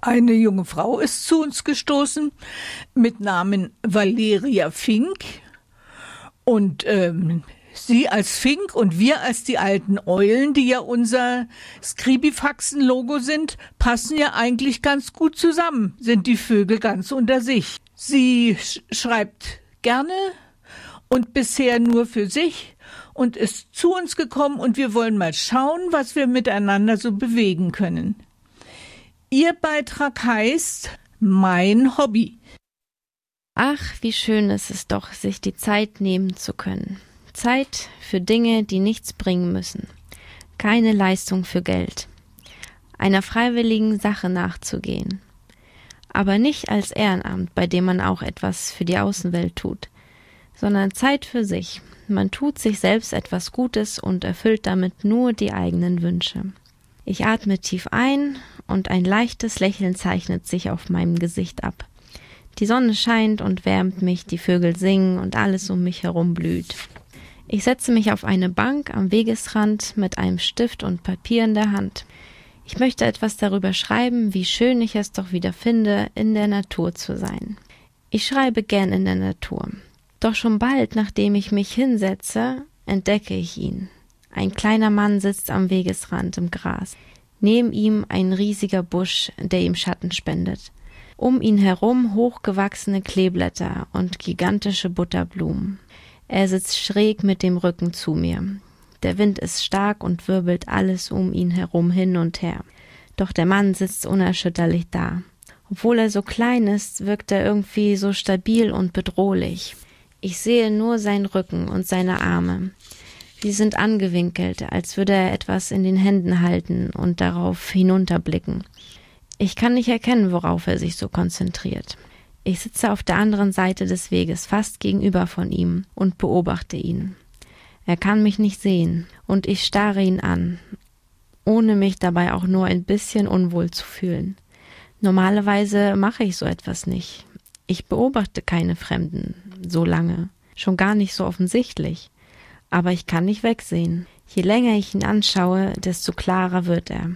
Eine junge Frau ist zu uns gestoßen mit Namen Valeria Fink und sie als Fink und wir als die alten Eulen, die ja unser Skribifaxen-Logo sind, passen ja eigentlich ganz gut zusammen, sind die Vögel ganz unter sich. Sie schreibt gerne und bisher nur für sich und ist zu uns gekommen und wir wollen mal schauen, was wir miteinander so bewegen können. Ihr Beitrag heißt Mein Hobby. Ach, wie schön ist es doch, sich die Zeit nehmen zu können. Zeit für Dinge, die nichts bringen müssen. Keine Leistung für Geld. Einer freiwilligen Sache nachzugehen. Aber nicht als Ehrenamt, bei dem man auch etwas für die Außenwelt tut, sondern Zeit für sich. Man tut sich selbst etwas Gutes und erfüllt damit nur die eigenen Wünsche. Ich atme tief ein und ein leichtes Lächeln zeichnet sich auf meinem Gesicht ab. Die Sonne scheint und wärmt mich, die Vögel singen und alles um mich herum blüht. Ich setze mich auf eine Bank am Wegesrand mit einem Stift und Papier in der Hand. Ich möchte etwas darüber schreiben, wie schön ich es doch wieder finde, in der Natur zu sein. Ich schreibe gern in der Natur. Doch schon bald, nachdem ich mich hinsetze, entdecke ich ihn. Ein kleiner Mann sitzt am Wegesrand im Gras. Neben ihm ein riesiger Busch, der ihm Schatten spendet. Um ihn herum hochgewachsene Kleeblätter und gigantische Butterblumen. Er sitzt schräg mit dem Rücken zu mir. Der Wind ist stark und wirbelt alles um ihn herum hin und her. Doch der Mann sitzt unerschütterlich da. Obwohl er so klein ist, wirkt er irgendwie so stabil und bedrohlich. Ich sehe nur seinen Rücken und seine Arme. Sie sind angewinkelt, als würde er etwas in den Händen halten und darauf hinunterblicken. Ich kann nicht erkennen, worauf er sich so konzentriert. Ich sitze auf der anderen Seite des Weges, fast gegenüber von ihm, und beobachte ihn. Er kann mich nicht sehen, und ich starre ihn an, ohne mich dabei auch nur ein bisschen unwohl zu fühlen. Normalerweise mache ich so etwas nicht. Ich beobachte keine Fremden so lange, schon gar nicht so offensichtlich. Aber ich kann nicht wegsehen. Je länger ich ihn anschaue, desto klarer wird er.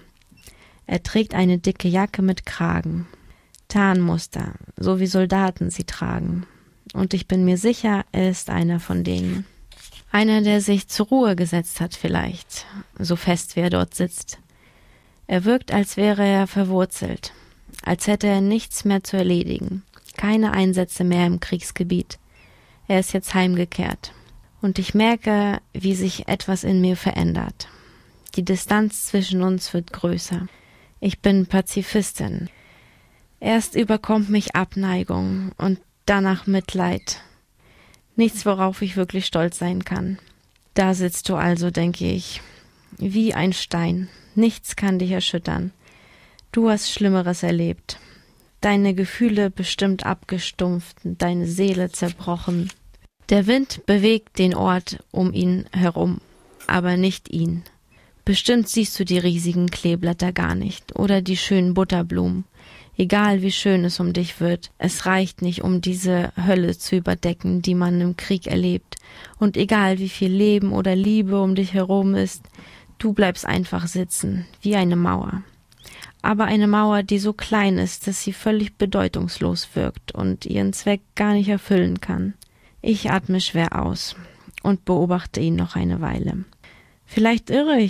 Er trägt eine dicke Jacke mit Kragen. Tarnmuster, so wie Soldaten sie tragen. Und ich bin mir sicher, er ist einer von denen. Einer, der sich zur Ruhe gesetzt hat vielleicht, so fest wie er dort sitzt. Er wirkt, als wäre er verwurzelt, als hätte er nichts mehr zu erledigen, keine Einsätze mehr im Kriegsgebiet. Er ist jetzt heimgekehrt. Und ich merke, wie sich etwas in mir verändert. Die Distanz zwischen uns wird größer. Ich bin Pazifistin. Erst überkommt mich Abneigung und danach Mitleid. Nichts, worauf ich wirklich stolz sein kann. Da sitzt du also, denke ich, wie ein Stein. Nichts kann dich erschüttern. Du hast Schlimmeres erlebt. Deine Gefühle bestimmt abgestumpft, deine Seele zerbrochen. Der Wind bewegt den Ort um ihn herum, aber nicht ihn. Bestimmt siehst du die riesigen Kleeblätter gar nicht oder die schönen Butterblumen. Egal wie schön es um dich wird, es reicht nicht, um diese Hölle zu überdecken, die man im Krieg erlebt. Und egal wie viel Leben oder Liebe um dich herum ist, du bleibst einfach sitzen, wie eine Mauer. Aber eine Mauer, die so klein ist, dass sie völlig bedeutungslos wirkt und ihren Zweck gar nicht erfüllen kann. Ich atme schwer aus und beobachte ihn noch eine Weile. Vielleicht irre ich